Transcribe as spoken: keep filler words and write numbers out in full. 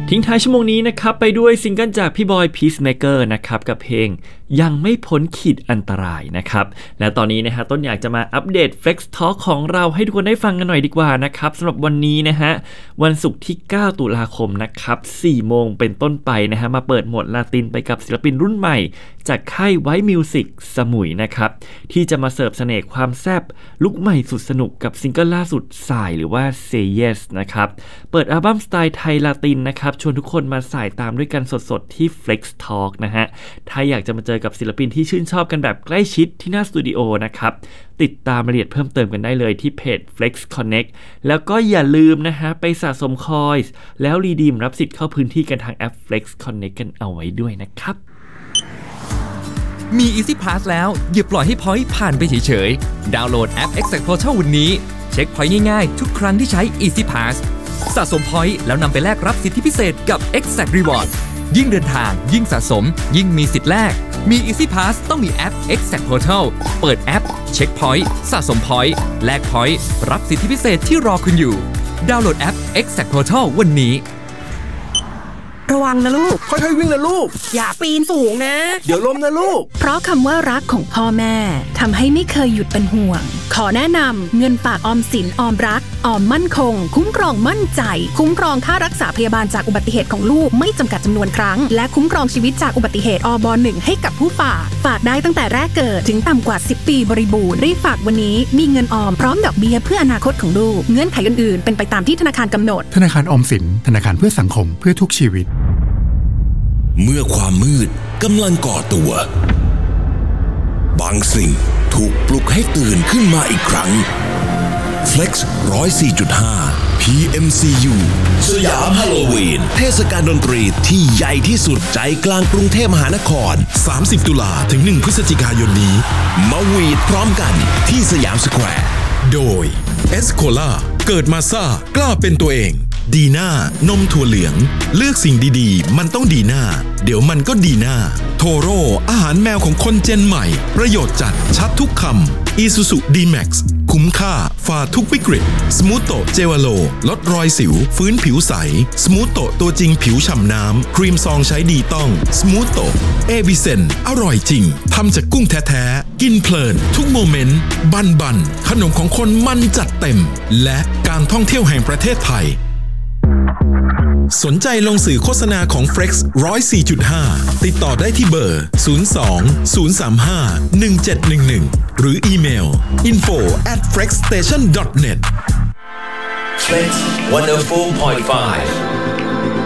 ทิ้งท้ายชั่วโมงนี้นะครับไปด้วยซิงเกิลจากพี่บอย Peacemaker นะครับกับเพลงยังไม่พ้นขีดอันตรายนะครับและตอนนี้นะฮะต้นอยากจะมาอัปเดต Flex Talk ของเราให้ทุกคนได้ฟังกันหน่อยดีกว่านะครับสำหรับวันนี้นะฮะวันศุกร์ที่เก้าตุลาคมนะครับสี่โมงเป็นต้นไปนะฮะมาเปิดโหมดลาตินไปกับศิลปินรุ่นใหม่จากค่ายไว้มิวสิกสมุยนะครับที่จะมาเสิร์ฟเสน่ห์ความแซ่บลุคใหม่สุดสนุกกับซิงเกิลล่าสุดสายหรือว่า Say Yes นะครับเปิดอัลบั้มสไตล์ไทยลาตินนะครับชวนทุกคนมาสายตามด้วยกันสดๆที่ Flex Talk นะฮะถ้าอยากจะมาเจอกับศิลปินที่ชื่นชอบกันแบบใกล้ชิดที่หน้าสตูดิโอนะครับติดตามรายละเอียดเพิ่มเติมกันได้เลยที่เพจ Flex Connect แล้วก็อย่าลืมนะฮะไปสะสมคอยส์แล้วรีดีมรับสิทธิ์เข้าพื้นที่กันทางแอป Flex Connect กันเอาไว้ด้วยนะครับมี Easy Pass แล้วอย่าปล่อยให้ point ผ่านไปเฉยๆดาวน์โหลดแอป Exact Portal วันนี้เช็ค point ง่ายๆทุกครั้งที่ใช้ Easy Pass สะสม point แล้วนำไปแลกรับสิทธิพิเศษกับ Exact Reward ยิ่งเดินทางยิ่งสะสมยิ่งมีสิทธิ์แลกมี Easy Pass ต้องมีแอป Exact Portal เปิดแอปเช็ค point สะสม point แลก point รับสิทธิพิเศษที่รอคุณอยู่ดาวน์โหลดแอป Exact Portal วันนี้ระวังนะลูกค่อยๆวิ่งนะลูกอย่าปีนสูงนะเดี๋ยวล้มนะลูกเพราะคำว่ารักของพ่อแม่ทำให้ไม่เคยหยุดเป็นห่วงขอแนะนำเงินฝากออมสินออมรักออมมั่นคงคุ้มครองมั่นใจคุ้มครองค่ารักษาพยาบาลจากอุบัติเหตุของลูกไม่จำกัดจำนวนครั้งและคุ้มครองชีวิตจากอุบัติเหตุอบหนึ่งให้กับผู้ฝากฝากได้ตั้งแต่แรกเกิดถึงต่ำกว่าสิบปีบริบูรณ์รีบฝากวันนี้มีเงินออมพร้อมดอกเบี้ยเพื่ออนาคตของลูกเงื่อนไขอื่นๆเป็นไปตามที่ธนาคารกำหนดธนาคารออมสินธนาคารเพื่อสังคมเพื่อทุกชีวิตเมื่อความมืดกำลังก่อตัวบางสิ่งถูกปลุกให้ตื่นขึ้นมาอีกครั้ง Flex หนึ่งศูนย์สี่จุดห้า พี เอ็ม ซี ยู สยามฮาโลวีนเทศกาลดนตรีที่ใหญ่ที่สุดใจกลางกรุงเทพมหานครสามสิบตุลาถึงหนึ่งพฤศจิกายนนี้มาวีดพร้อมกันที่สยามสแควร์โดยเอสโคล่าเกิดมาซ่ากล้าเป็นตัวเองดีน่านมถั่วเหลืองเลือกสิ่งดีๆมันต้องดีน่าเดี๋ยวมันก็ดีน่าโทโร่อาหารแมวของคนเจนใหม่ประโยชน์จัดชัดทุกคำ Isuzu D-Max คุ้มค่าฝ่าทุกวิกฤตสมูทโตเจวาโลลดรอยสิวฟื้นผิวใสสมูทโตตัวจริงผิวฉ่ำน้ำครีมซองใช้ดีต้องสมูทโตเอบิเซนอร่อยจริงทำจากกุ้งแท้ๆกินเพลินทุกโมเมนต์บันบันขนมของคนมันจัดเต็มและการท่องเที่ยวแห่งประเทศไทยสนใจลงสื่อโฆษณาของ Flex หนึ่งศูนย์สี่จุดห้า ติดต่อได้ที่เบอร์ศูนย์ สอง ศูนย์ สาม ห้า หนึ่ง เจ็ด หนึ่ง หนึ่งหรืออีเมล อินโฟ แอท เฟล็กส สเตชัน ดอท เน็ต Flex หนึ่งศูนย์สี่จุดห้า